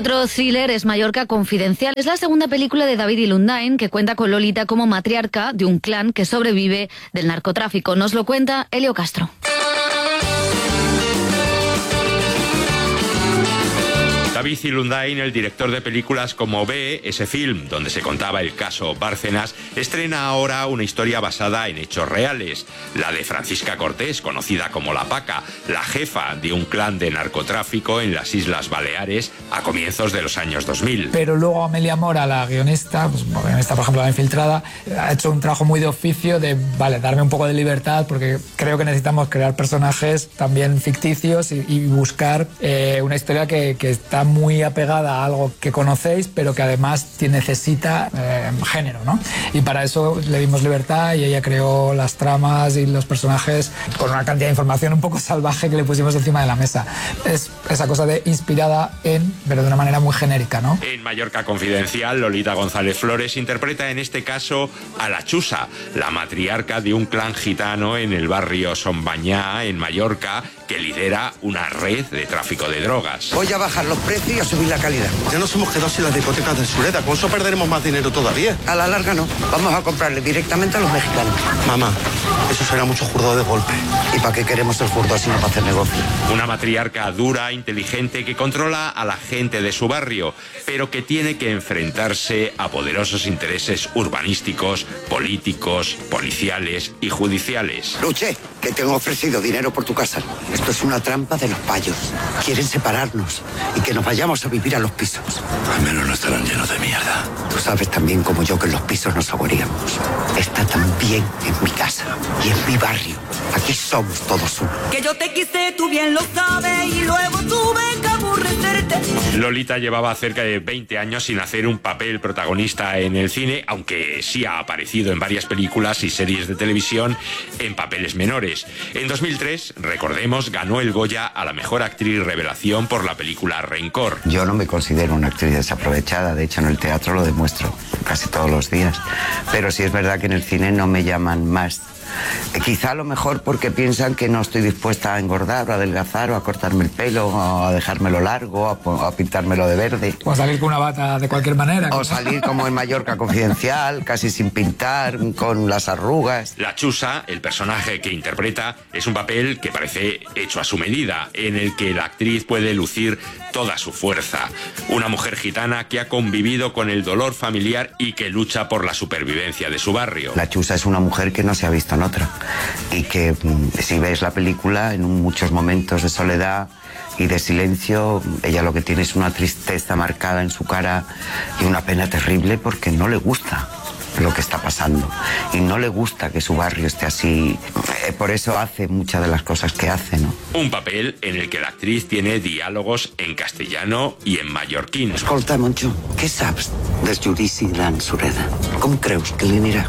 otro thriller es Mallorca Confidencial. Es la segunda película de David Ilundain, que cuenta con Lolita como matriarca de un clan que sobrevive del narcotráfico. Nos lo cuenta Elio Castro. David Ilundain, el director de películas como B, ese film donde se contaba el caso Bárcenas, estrena ahora una historia basada en hechos reales. La de Francisca Cortés, conocida como La Paca, la jefa de un clan de narcotráfico en las Islas Baleares a comienzos de los años 2000. Pero luego Amelia Mora, la guionista, por ejemplo, la Infiltrada, ha hecho un trabajo muy de oficio de, darme un poco de libertad, porque creo que necesitamos crear personajes también ficticios y buscar una historia que está muy apegada a algo que conocéis, pero que además necesita género, ¿no? Y para eso le dimos libertad y ella creó las tramas y los personajes con una cantidad de información un poco salvaje que le pusimos encima de la mesa. Es esa cosa de inspirada en, pero de una manera muy genérica, ¿no? En Mallorca Confidencial, Lolita González Flores interpreta en este caso a la Chusa, la matriarca de un clan gitano en el barrio Son Banyà, en Mallorca, que lidera una red de tráfico de drogas. Voy a bajar los precios y a subir la calidad. Ya nos hemos quedado sin las discotecas de Sureda, con eso perderemos más dinero todavía. A la larga no, vamos a comprarle directamente a los mexicanos. Mamá, eso será mucho jurdo de golpe. ¿Y para qué queremos el jurdo si no para hacer negocio? Una matriarca dura, inteligente, que controla a la gente de su barrio, pero que tiene que enfrentarse a poderosos intereses urbanísticos, políticos, policiales y judiciales. Luche, que te han ofrecido dinero por tu casa. Esto es una trampa de los payos. Quieren separarnos y que nos vayamos a vivir a los pisos. Al menos no estarán llenos de mierda. Tú sabes también como yo que en los pisos nos ahogaríamos. Está también en mi casa y en mi barrio. Aquí somos todos uno. Que yo te quise, tú bien lo sabes, y luego tuve que aborrecerte. Lolita llevaba cerca de 20 años sin hacer un papel protagonista en el cine, aunque sí ha aparecido en varias películas y series de televisión en papeles menores. En 2003, recordemos, ganó el Goya a la mejor actriz revelación por la película Rencor. Yo no me considero una actriz desaprovechada, de hecho en el teatro lo demuestro casi todos los días, pero sí es verdad que en el cine no me llaman más. Quizá a lo mejor porque piensan que no estoy dispuesta a engordar o a adelgazar o a cortarme el pelo o a dejármelo largo o a pintármelo de verde. O a salir con una bata de cualquier manera. O salir como en Mallorca Confidencial, casi sin pintar, con las arrugas. La Chusa, el personaje que interpreta, es un papel que parece hecho a su medida, en el que la actriz puede lucir toda su fuerza. Una mujer gitana que ha convivido con el dolor familiar y que lucha por la supervivencia de su barrio. La Chusa es una mujer que no se ha visto en otra y que si ves la película, en muchos momentos de soledad y de silencio, ella lo que tiene es una tristeza marcada en su cara y una pena terrible porque no le gusta lo que está pasando y no le gusta que su barrio esté así. Por eso hace muchas de las cosas que hace, ¿no? Un papel en el que la actriz tiene diálogos en castellano y en mallorquín. Escolta, Moncho, què saps del judici d'en Sureda? Com creus que li anirà?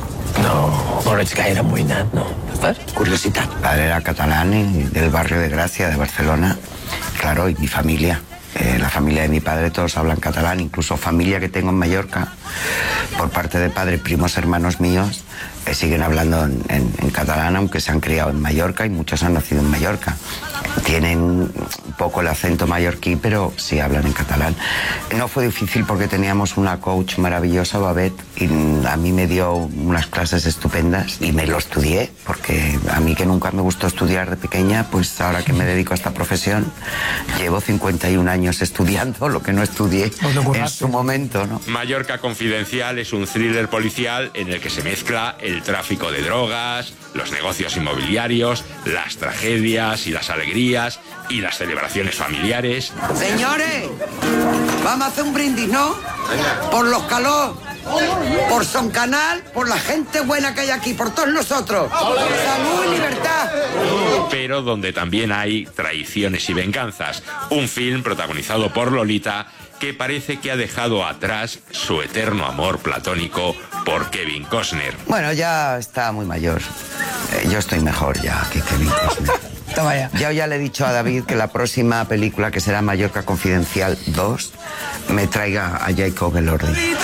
No ets gaire amoïnat, no? ¿Estás? Curiosidad. Mi padre era catalán y del barrio de Gracia, de Barcelona. Claro, y mi familia. La familia de mi padre todos hablan catalán, incluso familia que tengo en Mallorca, por parte de padre, primos hermanos míos, siguen hablando en catalán, aunque se han criado en Mallorca y muchos han nacido en Mallorca. Tienen un poco el acento mallorquí, pero sí hablan en catalán. No fue difícil porque teníamos una coach maravillosa, Babette, y a mí me dio unas clases estupendas y me lo estudié, porque a mí que nunca me gustó estudiar de pequeña, pues ahora que me dedico a esta profesión, llevo 51 años estudiando lo que no estudié en su momento, ¿no? Mallorca Confidencial es un thriller policial en el que se mezcla el tráfico de drogas, los negocios inmobiliarios, las tragedias y las alegrías y las celebraciones familiares. Señores, vamos a hacer un brindis, ¿no? Por los Calós, por Son Canal, por la gente buena que hay aquí, por todos nosotros. Salud y libertad. Pero donde también hay traiciones y venganzas. Un film protagonizado por Lolita que parece que ha dejado atrás su eterno amor platónico por Kevin Costner. Bueno, ya está muy mayor. Yo estoy mejor ya que Kevin Costner. Toma ya. Yo ya le he dicho a David que la próxima película, que será Mallorca Confidencial 2, me traiga a Jacob Elordi.